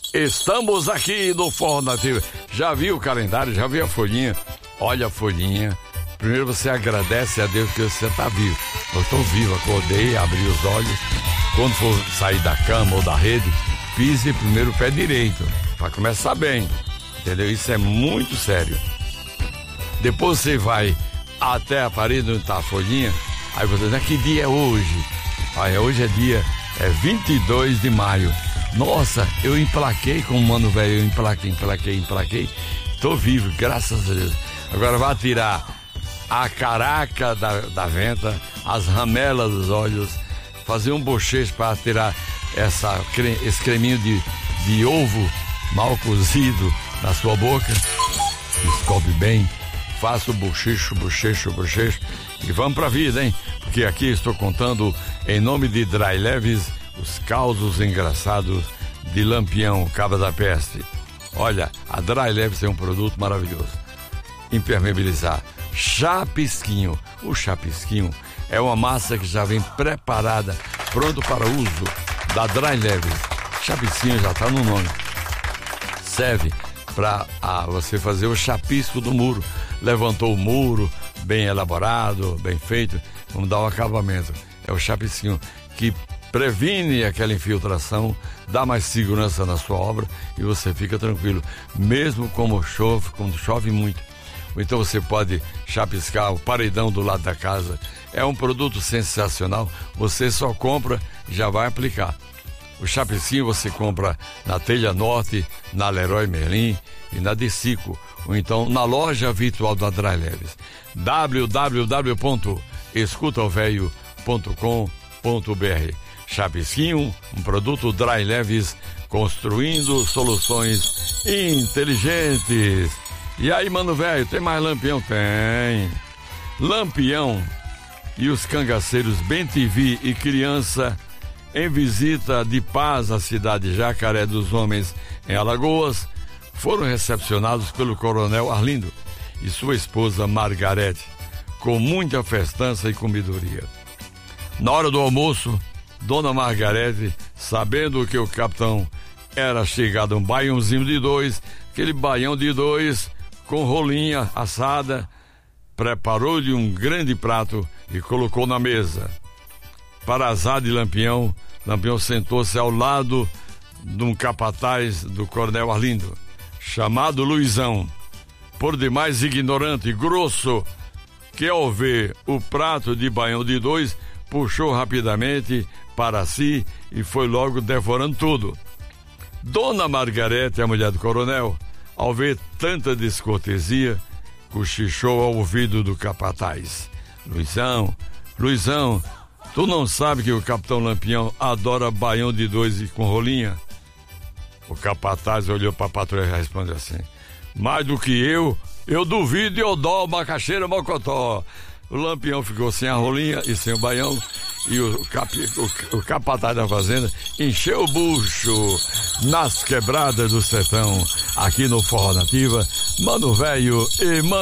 Estamos aqui no Forró Nativo. Já viu o calendário? Já viu a folhinha? Olha a folhinha. Primeiro você agradece a Deus que você está vivo. Eu estou vivo, acordei, abri os olhos. Quando for sair da cama ou da rede, pise primeiro o pé direito, para começar bem. Entendeu? Isso é muito sério. Depois você vai até a parede onde está a folhinha. Aí você diz, que dia é hoje? Aí hoje é 22 de maio. Nossa, eu emplaquei com o mano velho, eu emplaquei. Tô vivo, graças a Deus. Agora vai tirar a caraca da venta, as ramelas dos olhos, fazer um bochecho para tirar esse creminho de ovo mal cozido na sua boca. Escove bem, faça o bochecho e vamos pra vida, hein? Porque aqui estou contando em nome de Dry Leves os causos engraçados de Lampião, Cabra da Peste. Olha, a Dry Leves é um produto maravilhoso. Impermeabilizar. Chapisquinho. O chapisquinho é uma massa que já vem preparada, pronto para uso da Dry Leves. Chapisquinho já está no nome. Serve para você fazer o chapisco do muro. Levantou o muro, bem elaborado, bem feito, vamos dar um acabamento. É o chapisquinho que previne aquela infiltração, dá mais segurança na sua obra e você fica tranquilo, mesmo quando chove muito. Ou então você pode chapiscar o paredão do lado da casa. É um produto sensacional, você só compra e já vai aplicar. O chapisquinho você compra na Telha Norte, na Leroy Merlin e na Decico, ou então na loja virtual da Dry Leves, www.escutaovelho.com.br. Chapisquinho, um produto Dry Leves, construindo soluções inteligentes. E aí, mano velho, tem mais Lampião? Tem. Lampião e os cangaceiros Bem TV e criança em visita de paz à cidade de Jacaré dos Homens, em Alagoas, foram recepcionados pelo coronel Arlindo e sua esposa Margarete, com muita festança e comidoria. Na hora do almoço, Dona Margarete, sabendo que o capitão era chegado um baiãozinho de 2, aquele baião de 2 com rolinha assada, preparou-lhe um grande prato e colocou na mesa. Para azar de Lampião, Lampião sentou-se ao lado de um capataz do coronel Arlindo, chamado Luizão, por demais ignorante e grosso, que ao ver o prato de baião de 2, puxou rapidamente para si e foi logo devorando tudo. Dona Margarete, a mulher do coronel, ao ver tanta descortesia, cochichou ao ouvido do capataz. Luizão, tu não sabe que o capitão Lampião adora baião de 2 e com rolinha? O capataz olhou para a patroa e respondeu assim: mais do que eu duvido e eu dou macaxeira mocotó. O Lampião ficou sem a rolinha e sem o baião e o capataz da fazenda encheu o bucho nas quebradas do sertão, aqui no Forró Nativa, Mano Velho e Mano